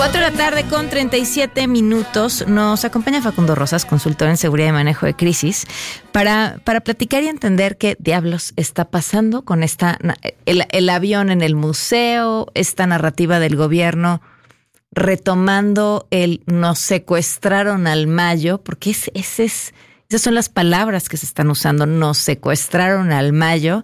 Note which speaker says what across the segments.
Speaker 1: 4:37 p.m. Nos acompaña Facundo Rosas, consultor en seguridad y manejo de crisis, para platicar y entender qué diablos está pasando con el avión en el museo, esta narrativa del gobierno retomando el nos secuestraron al Mayo, porque esas son las palabras que se están usando, nos secuestraron al Mayo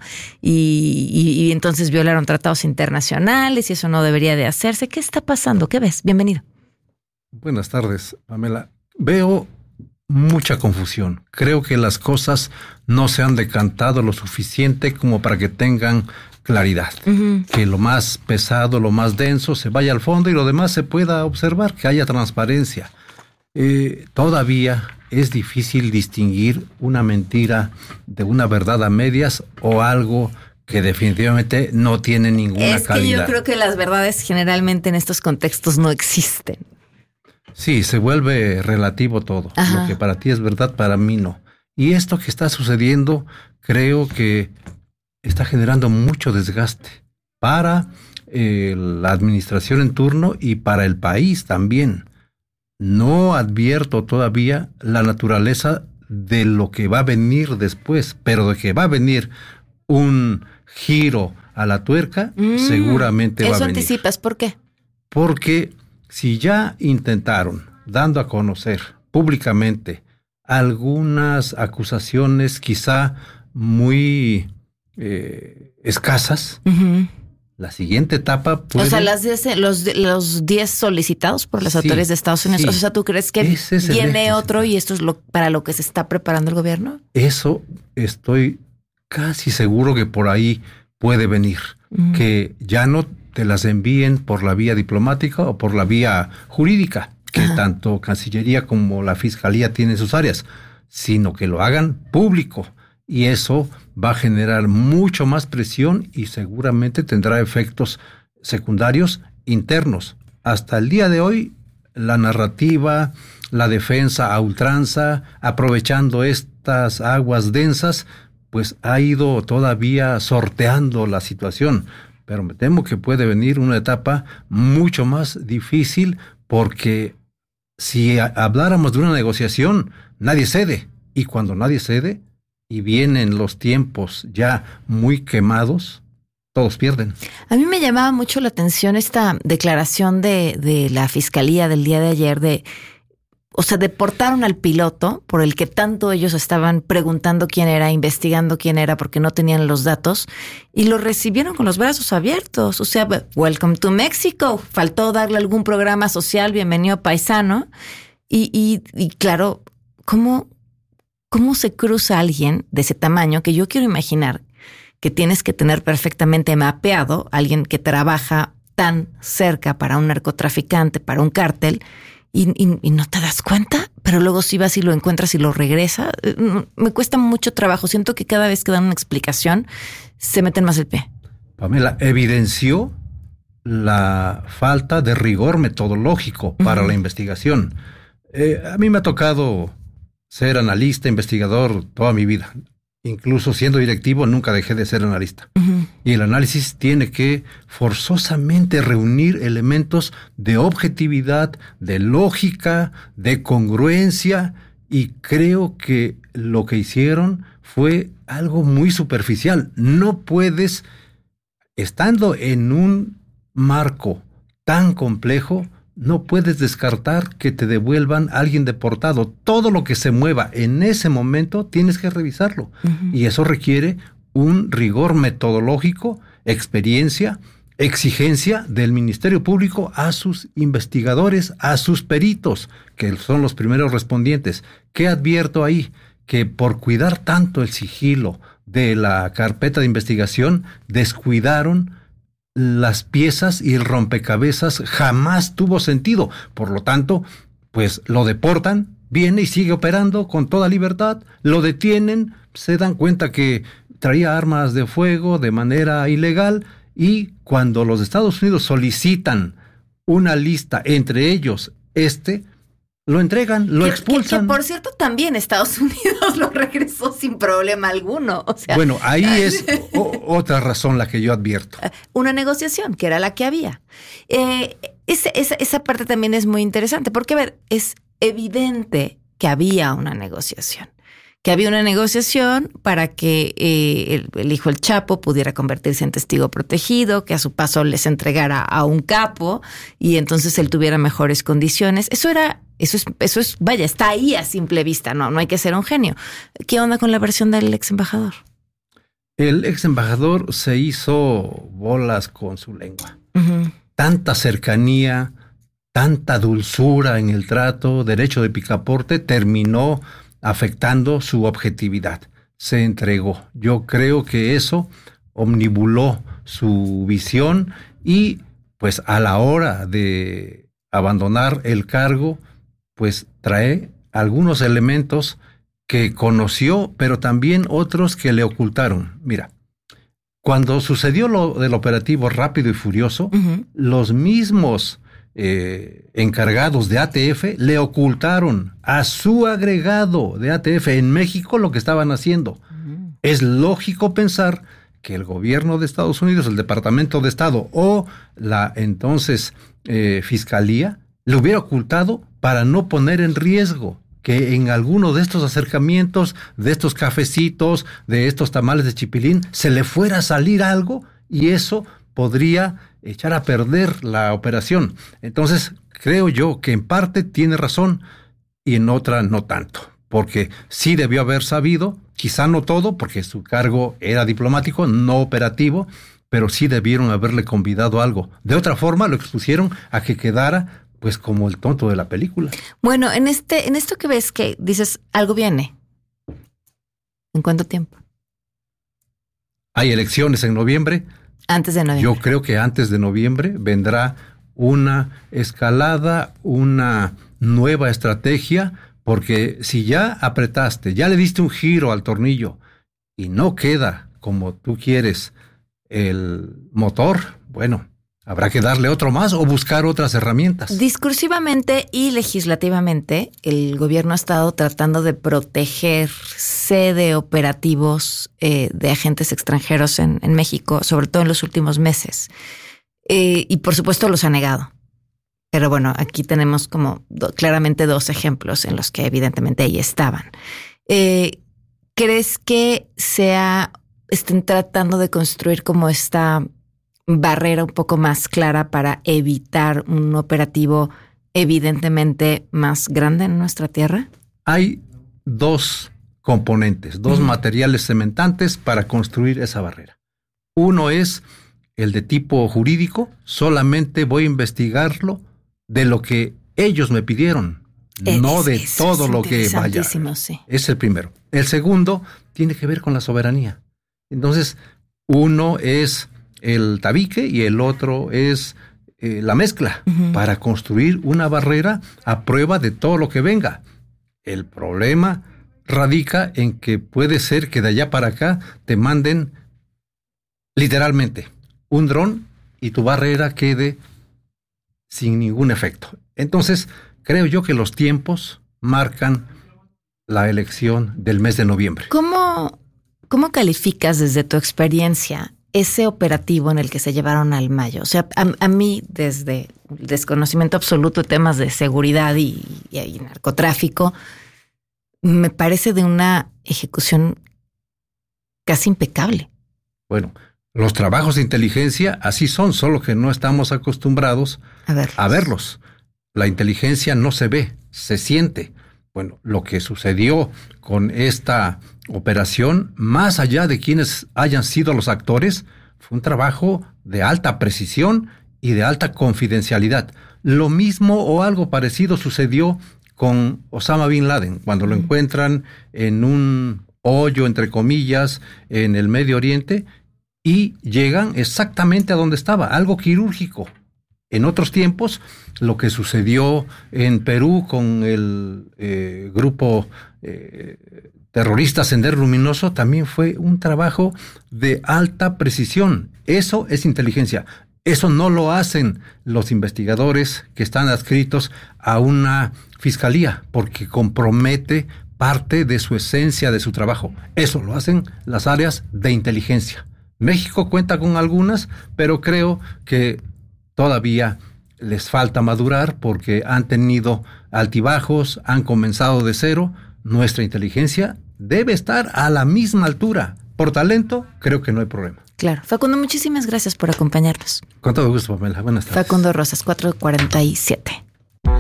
Speaker 1: y entonces violaron tratados internacionales y eso no debería de hacerse. ¿Qué está pasando? ¿Qué ves? Bienvenido.
Speaker 2: Buenas tardes, Pamela. Veo mucha confusión. Creo que las cosas no se han decantado lo suficiente como para que tengan claridad. Uh-huh. Que lo más pesado, lo más denso se vaya al fondo y lo demás se pueda observar, que haya transparencia. Todavía es difícil distinguir una mentira de una verdad a medias o algo que definitivamente no tiene ninguna calidad. Es que
Speaker 1: yo creo que las verdades generalmente en estos contextos no existen.
Speaker 2: Sí, se vuelve relativo todo. Ajá. Lo que para ti es verdad, para mí no. Y esto que está sucediendo, creo que está generando mucho desgaste para la administración en turno y para el país también. No advierto todavía la naturaleza de lo que va a venir después, pero de que va a venir un giro a la tuerca, seguramente va a venir.
Speaker 1: Eso anticipas, ¿por qué?
Speaker 2: Porque si ya intentaron, dando a conocer públicamente algunas acusaciones quizá muy escasas, uh-huh. La siguiente etapa puede...
Speaker 1: O sea, los 10 solicitados por las autoridades de Estados Unidos. Sí. O sea, ¿tú crees que viene otro y esto es para lo que se está preparando el gobierno?
Speaker 2: Eso estoy casi seguro que por ahí puede venir. Uh-huh. Que ya no te las envíen por la vía diplomática o por la vía jurídica, que uh-huh. tanto Cancillería como la Fiscalía tienen sus áreas, sino que lo hagan público. Y eso va a generar mucho más presión y seguramente tendrá efectos secundarios internos. Hasta el día de hoy, la narrativa, la defensa a ultranza, aprovechando estas aguas densas, pues ha ido todavía sorteando la situación. Pero me temo que puede venir una etapa mucho más difícil porque si habláramos de una negociación, nadie cede. Y cuando nadie cede, y vienen los tiempos ya muy quemados, todos pierden.
Speaker 1: A mí me llamaba mucho la atención esta declaración de la Fiscalía del día de ayer o sea, deportaron al piloto por el que tanto ellos estaban preguntando quién era, investigando quién era porque no tenían los datos y lo recibieron con los brazos abiertos. O sea, welcome to Mexico. Faltó darle algún programa social, bienvenido paisano. Y claro, ¿cómo se cruza alguien de ese tamaño? Que yo quiero imaginar que tienes que tener perfectamente mapeado a alguien que trabaja tan cerca para un narcotraficante, para un cártel, y no te das cuenta, pero luego si vas y lo encuentras y lo regresas. Me cuesta mucho trabajo. Siento que cada vez que dan una explicación se meten más el pie.
Speaker 2: Pamela, evidenció la falta de rigor metodológico para la investigación. A mí me ha tocado ser analista, investigador toda mi vida. Incluso siendo directivo nunca dejé de ser analista. Uh-huh. Y el análisis tiene que forzosamente reunir elementos de objetividad, de lógica, de congruencia, y creo que lo que hicieron fue algo muy superficial. No puedes, estando en un marco tan complejo, no puedes descartar que te devuelvan a alguien deportado. Todo lo que se mueva en ese momento tienes que revisarlo. Uh-huh. Y eso requiere un rigor metodológico, experiencia, exigencia del Ministerio Público a sus investigadores, a sus peritos, que son los primeros respondientes. ¿Qué advierto ahí? Que por cuidar tanto el sigilo de la carpeta de investigación, descuidaron las piezas y el rompecabezas jamás tuvo sentido. Por lo tanto, pues lo deportan, viene y sigue operando con toda libertad, lo detienen, se dan cuenta que traía armas de fuego de manera ilegal y cuando los Estados Unidos solicitan una lista, entre ellos lo entregan, lo expulsan.
Speaker 1: Que por cierto, también Estados Unidos lo regresó sin problema alguno. O sea,
Speaker 2: bueno, ahí es otra razón la que yo advierto.
Speaker 1: Una negociación, que era la que había. Esa parte también es muy interesante, porque, a ver, es evidente que había una negociación. Que había una negociación para que el hijo del Chapo pudiera convertirse en testigo protegido, que a su paso les entregara a un capo y entonces él tuviera mejores condiciones. Eso es, vaya, está ahí a simple vista, no hay que ser un genio. ¿Qué onda con la versión del ex embajador?
Speaker 2: El ex embajador se hizo bolas con su lengua. Uh-huh. Tanta cercanía, tanta dulzura en el trato, derecho de picaporte, terminó afectando su objetividad. Se entregó. Yo creo que eso omnibuló su visión y pues a la hora de abandonar el cargo, pues trae algunos elementos que conoció, pero también otros que le ocultaron. Mira, cuando sucedió lo del operativo Rápido y Furioso, uh-huh, los mismos encargados de ATF le ocultaron a su agregado de ATF en México lo que estaban haciendo. Uh-huh. Es lógico pensar que el gobierno de Estados Unidos, el Departamento de Estado o la entonces Fiscalía le hubiera ocultado para no poner en riesgo que en alguno de estos acercamientos, de estos cafecitos, de estos tamales de chipilín, se le fuera a salir algo y eso podría echar a perder la operación. Entonces, creo yo que en parte tiene razón y en otra no tanto, porque sí debió haber sabido, quizá no todo, porque su cargo era diplomático, no operativo, pero sí debieron haberle convidado algo. De otra forma, lo expusieron a que quedara pues como el tonto de la película.
Speaker 1: Bueno, en esto que ves que dices, algo viene. ¿En cuánto tiempo?
Speaker 2: Hay elecciones en noviembre.
Speaker 1: Antes de noviembre.
Speaker 2: Yo creo que antes de noviembre vendrá una escalada, una nueva estrategia, porque si ya apretaste, ya le diste un giro al tornillo y no queda como tú quieres el motor, bueno, habrá que darle otro más o buscar otras herramientas.
Speaker 1: Discursivamente y legislativamente, el gobierno ha estado tratando de protegerse de operativos de agentes extranjeros en México, sobre todo en los últimos meses. Y por supuesto los ha negado. Pero bueno, aquí tenemos como claramente dos ejemplos en los que evidentemente ahí estaban. ¿Crees que estén tratando de construir como esta barrera un poco más clara para evitar un operativo evidentemente más grande en nuestra tierra?
Speaker 2: Hay dos componentes, dos materiales cementantes para construir esa barrera. Uno es el de tipo jurídico, solamente voy a investigarlo de lo que ellos me pidieron, no de todo lo que vaya.
Speaker 1: Sí.
Speaker 2: Es el primero. El segundo tiene que ver con la soberanía. Entonces, uno es el tabique y el otro es la mezcla para construir una barrera a prueba de todo lo que venga. El problema radica en que puede ser que de allá para acá te manden literalmente un dron y tu barrera quede sin ningún efecto. Entonces, creo yo que los tiempos marcan la elección del mes de noviembre.
Speaker 1: ¿Cómo calificas desde tu experiencia ese operativo en el que se llevaron al Mayo? O sea, a mí, desde el desconocimiento absoluto de temas de seguridad y narcotráfico, me parece de una ejecución casi impecable.
Speaker 2: Bueno, los trabajos de inteligencia así son, solo que no estamos acostumbrados a verlos. La inteligencia no se ve, se siente. Bueno, lo que sucedió con esta operación, más allá de quienes hayan sido los actores, fue un trabajo de alta precisión y de alta confidencialidad. Lo mismo o algo parecido sucedió con Osama Bin Laden, cuando lo encuentran en un hoyo, entre comillas, en el Medio Oriente, y llegan exactamente a donde estaba, algo quirúrgico. En otros tiempos, lo que sucedió en Perú con el grupo terrorista Sendero Luminoso también fue un trabajo de alta precisión. Eso es inteligencia. Eso no lo hacen los investigadores que están adscritos a una fiscalía, porque compromete parte de su esencia, de su trabajo. Eso lo hacen las áreas de inteligencia. México cuenta con algunas, pero creo que todavía les falta madurar porque han tenido altibajos, han comenzado de cero. Nuestra inteligencia debe estar a la misma altura. Por talento, creo que no hay problema.
Speaker 1: Claro. Facundo, muchísimas gracias por acompañarnos.
Speaker 2: Con todo gusto, Pamela. Buenas tardes.
Speaker 1: Facundo Rosas, 4:47.